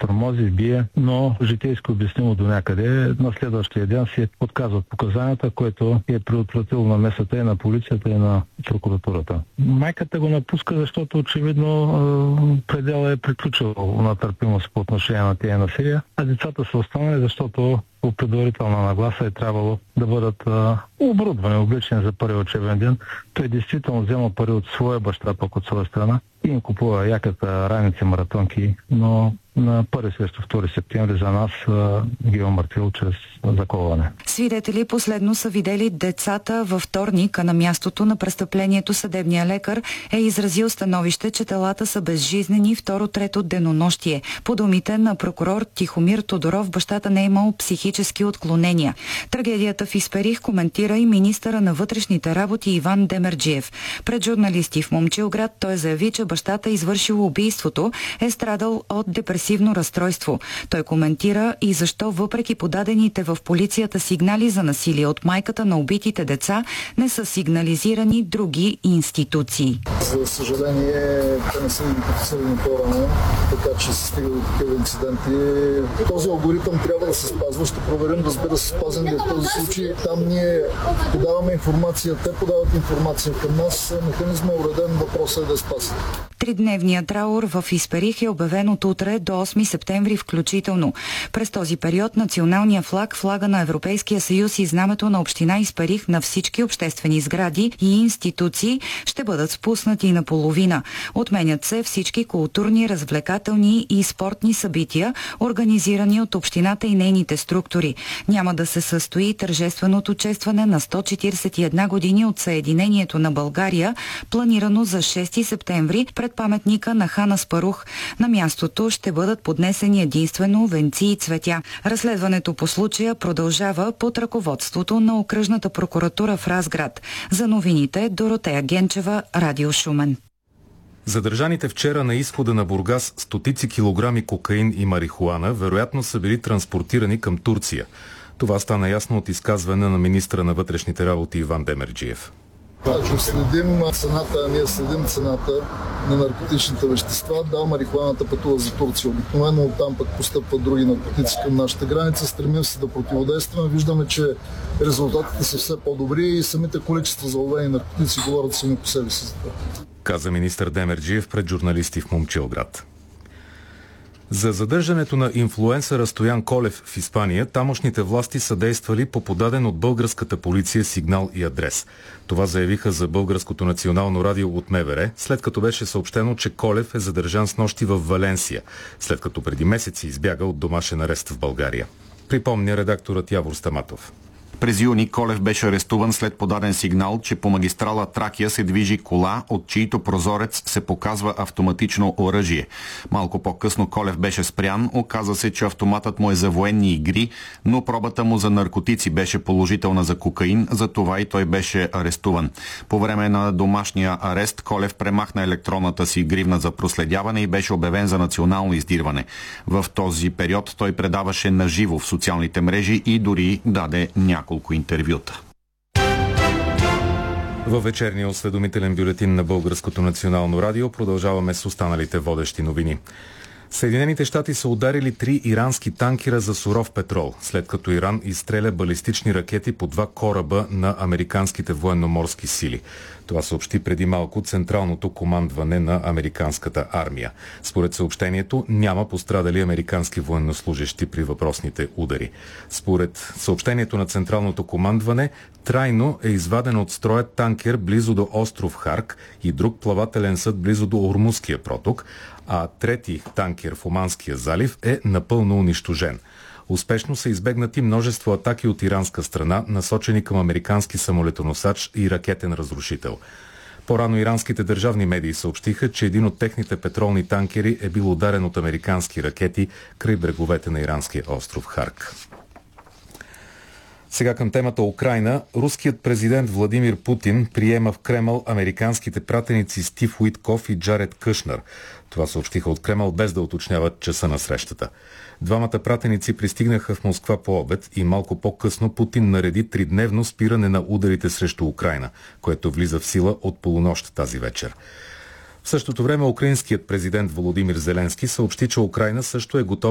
изтормози, бие, но житейски обяснимо до някъде. На следващия ден си отказват показанията, което е предотвратило намесата и на полицията, и на прокуратурата. Майката го напуска, защото очевидно предела е приключил на търпимост по отношение на тези насилия, а децата са останали, защото по предварителна нагласа е трябвало да бъдат оборудвани, облечени за първи учебен ден. Той действително взема пари от своя баща, пък от своя страна и им купува яката, раници, маратонки, но на 1 срещу 2 септември за нас ги е умъртвил чрез заколване. Свидетели последно са видели децата във вторник, а на мястото на престъплението съдебния лекар е изразил становище, че телата са безжизнени второ-трето денонощие. По думите на прокурор Тихомир Тодоров, бащата не е имал психически отклонения. Трагедията в Исперих коментира и министъра на вътрешните работи Иван Демерджиев. Пред журналисти в Момчилград той заяви, че бащата извършил убийството, е страдал от депресивно разстройство. Той коментира и защо въпреки подадените в полицията сигнали за насилие от майката на убитите деца, не са сигнализирани други институции. За съжаление, те не са идентифицирани по-рано, така че се стига до такива инциденти. Този алгоритъм трябва да се спазва. Ще проверим, разбира се, спазен ли в този случай. Там ние подаваме информация, те подават информация към нас. Механизмът е уреден, въпросът е да спаси. Тридневният траур в Исперих е обявен от утре до 8 септември включително. През този период националният флаг, флага на Европейския съюз и знамето на община Исперих на всички обществени сгради и институции ще бъдат спуснати наполовина. Отменят се всички културни, развлекателни и спортни събития, организирани от общината и нейните структури. Няма да се състои тържественото честване на 141 години от съединението на България, планирано за 6 септември пред паметника на хан Аспарух. На мястото ще бъдат поднесени единствено венци и цветя. Разследването по случая продължава под ръководството на окръжната прокуратура в Разград. За новините Доротея Генчева, Радио Шумен. Задържаните вчера на изхода на Бургас стотици килограми кокаин и марихуана вероятно са били транспортирани към Турция. Това стана ясно от изказване на министра на вътрешните работи Иван Демерджиев. Ако следим цената, ние следим цената на наркотичните вещества, да, марихуаната пътува за Турция. Обикновено оттам пък постъпват други наркотици към нашата граница. Стремим се да противодействаме. Виждаме, че резултатите са все по-добри и самите количества заловени наркотици говорят сами по себе си за това. Каза министър Демерджиев пред журналисти в Момчилград. За задържането на инфлуенсъра Стоян Колев в Испания, тамошните власти са действали по подаден от българската полиция сигнал и адрес. Това заявиха за Българското национално радио от МВР, след като беше съобщено, че Колев е задържан снощи в Валенсия, след като преди месеци избяга от домашен арест в България. Припомня редакторът Явор Стаматов. През юни Колев беше арестуван след подаден сигнал, че по магистрала Тракия се движи кола, от чието прозорец се показва автоматично оръжие. Малко по-късно Колев беше спрян, оказа се, че автоматът му е за военни игри, но пробата му за наркотици беше положителна за кокаин, затова и той беше арестуван. По време на домашния арест Колев премахна електронната си гривна за проследяване и беше обявен за национално издирване. В този период той предаваше наживо в социалните мрежи и дори даде няколко интервюта. Във вечерния осведомителен бюлетин на Българското национално радио продължаваме с останалите водещи новини. Съединените щати са ударили 3 ирански танкера за суров петрол, след като Иран изстреля балистични ракети по 2 кораба на американските военноморски сили. Това съобщи преди малко Централното командване на американската армия. Според съобщението няма пострадали американски военнослужещи при въпросните удари. Според съобщението на Централното командване, трайно е изваден от строя танкер близо до остров Харк и друг плавателен съд близо до Ормузския проток, а трети танкер в Оманския залив е напълно унищожен. Успешно са избегнати множество атаки от иранска страна, насочени към американски самолетоносач и ракетен разрушител. По-рано иранските държавни медии съобщиха, че един от техните петролни танкери е бил ударен от американски ракети край бреговете на иранския остров Харк. Сега към темата Украйна. Руският президент Владимир Путин приема в Кремъл американските пратеници Стив Уитков и Джаред Кушнер. Това съобщиха от Кремъл, без да уточняват часа на срещата. Двамата пратеници пристигнаха в Москва по обед и малко по-късно Путин нареди 3-дневно спиране на ударите срещу Украйна, което влиза в сила от полунощ тази вечер. В същото време украинският президент Володимир Зеленски съобщи, че Украйна също е готова